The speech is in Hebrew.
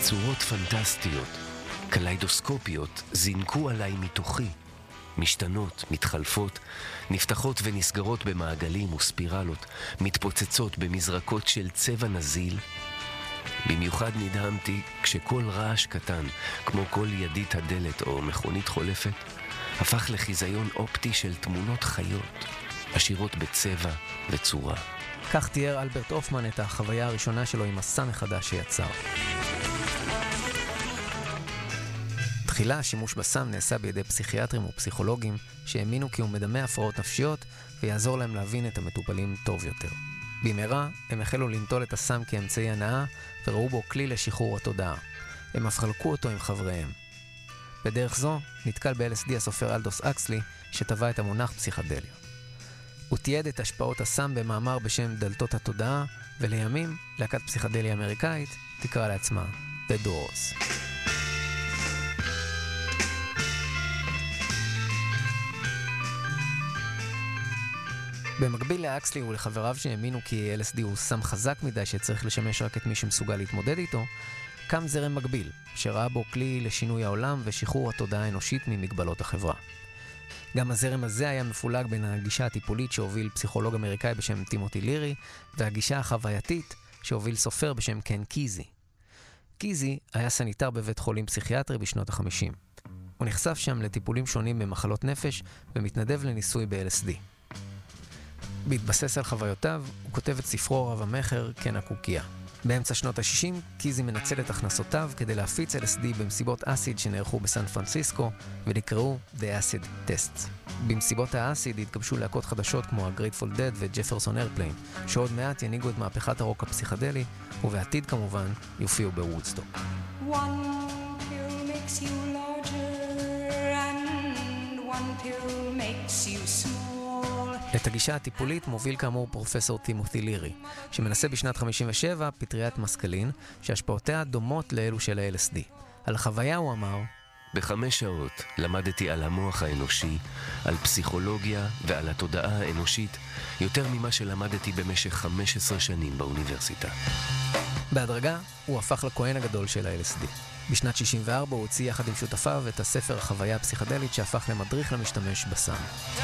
צורות פנטסטיות, קליידוסקופיות, זינקו עליי מתוכי. משתנות, מתחלפות, נפתחות ונסגרות במעגלים וספירלות, מתפוצצות במזרקות של צבע נזיל. במיוחד נדהמתי כשכל רעש קטן, כמו כל ידית הדלת או מכונית חולפת, הפך לחיזיון אופטי של תמונות חיות, עשירות בצבע וצורה. כך תיאר אלברט הופמן את החוויה הראשונה שלו עם מסע מחדש שיצר. תחילה השימוש בסם נעשה בידי פסיכיאטרים ופסיכולוגים שהאמינו כי הוא מדמה הפרעות נפשיות ויעזור להם להבין את המטופלים טוב יותר. במהרה הם החלו לנטול את הסם כאמצעי הנאה וראו בו כלי לשחרור התודעה. הם אף חלקו אותו עם חבריהם. בדרך זו נתקל ב-LSD הסופר אלדוס אקסלי שטבע את המונח פסיכדליה. הוא תיעד את השפעות הסם במאמר בשם דלתות התודעה, ולימים להקת פסיכדליה אמריקאית תקרא לעצמה The Doors. במקביל לאקסלי ולחבריו שהאמינו כי LSD הוא סם חזק מדי שצריך לשמש רק את מי שמסוגל להתמודד איתו, קם זרם מקביל, שראה בו כלי לשינוי העולם ושחרור התודעה האנושית ממגבלות החברה. גם הזרם הזה היה מפולג בין הגישה הטיפולית שהוביל פסיכולוג אמריקאי בשם טימותי לירי, והגישה החווייתית שהוביל סופר בשם קן קיזי. קיזי היה סניטר בבית חולים פסיכיאטרי בשנות ה-50. הוא נחשף שם לטיפולים שונים במחלות נפש ומתנדב לניסוי ב-LSD. בהתבסס על חוויותיו, הוא כותב את ספרו רב המחר, קן הקוקייה. באמצע שנות ה-60, קיזי מנצל את הכנסותיו כדי להפיץ LSD במסיבות אסיד שנערכו בסן פרנסיסקו ונקראו The Acid Tests. במסיבות האסיד התגבשו להקות חדשות כמו ה-Grateful Dead ו-Jefferson Airplane, שעוד מעט ינהיגו את מהפכת הרוק הפסיכדלי, ובעתיד כמובן יופיעו בוודסטוק. One pill makes you larger and one pill makes you small. את הגישה הטיפולית מוביל כאמור פרופסור טימותי לירי, שמנסה בשנת 57 פטריית מסקלין, שהשפעותיה דומות לאלו של ה-LSD. על החוויה הוא אמר, ב5 שעות למדתי על המוח האנושי, על פסיכולוגיה ועל התודעה האנושית, יותר ממה שלמדתי במשך 15 שנים באוניברסיטה. בהדרגה הוא הפך לכהן הגדול של ה-LSD. בשנת 64 הוא הוציא יחד עם שותפיו את הספר החוויה הפסיכדלית שהפך למדריך למשתמש בסם.